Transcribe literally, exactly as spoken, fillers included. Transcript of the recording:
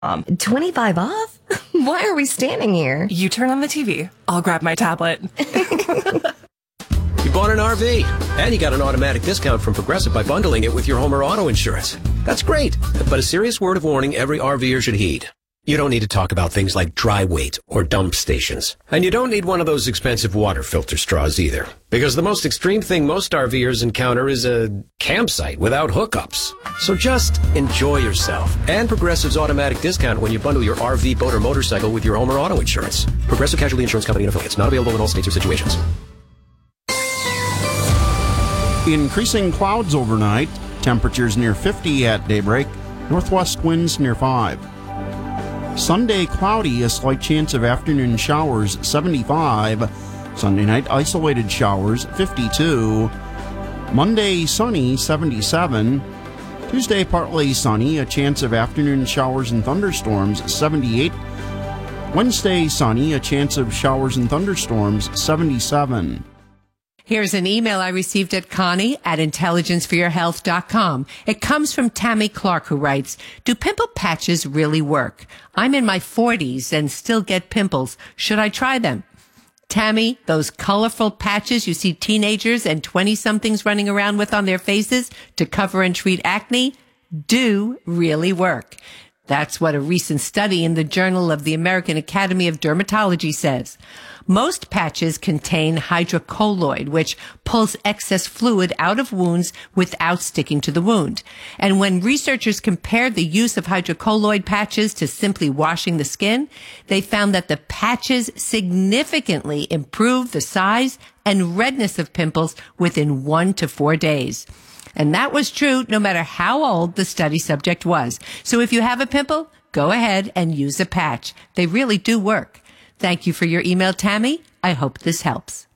Um, twenty-five off? Why are we standing here? You turn on the T V. I'll grab my tablet. You bought an R V, and you got an automatic discount from Progressive by bundling it with your home or auto insurance. That's great, but a serious word of warning every RVer should heed. You don't need to talk about things like dry weight or dump stations. And you don't need one of those expensive water filter straws either. Because the most extreme thing most RVers encounter is a campsite without hookups. So just enjoy yourself. And Progressive's automatic discount when you bundle your R V, boat, or motorcycle with your home or auto insurance. Progressive Casualty Insurance Company and affiliates. Not available in all states or situations. Increasing clouds overnight. Temperatures near fifty at daybreak. Northwest winds near five. Sunday cloudy, a slight chance of afternoon showers, seventy-five. Sunday night isolated showers, fifty-two. Monday sunny, seventy-seven. Tuesday partly sunny, a chance of afternoon showers and thunderstorms, seventy-eight. Wednesday sunny, a chance of showers and thunderstorms, seventy-seven. Here's an email I received at Connie at intelligence for your health dot com. It comes from Tammy Clark, who writes, do pimple patches really work? I'm in my forties and still get pimples. Should I try them? Tammy, those colorful patches you see teenagers and twenty-somethings running around with on their faces to cover and treat acne do really work. That's what a recent study in the Journal of the American Academy of Dermatology says. Most patches contain hydrocolloid, which pulls excess fluid out of wounds without sticking to the wound. And when researchers compared the use of hydrocolloid patches to simply washing the skin, they found that the patches significantly improved the size and redness of pimples within one to four days. And that was true no matter how old the study subject was. So if you have a pimple, go ahead and use a patch. They really do work. Thank you for your email, Tammy. I hope this helps.